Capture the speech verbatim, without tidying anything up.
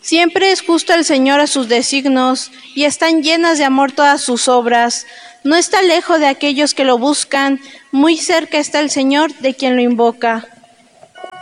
Siempre es justo el Señor a sus designios, y están llenas de amor todas sus obras. No está lejos de aquellos que lo buscan, muy cerca está el Señor de quien lo invoca.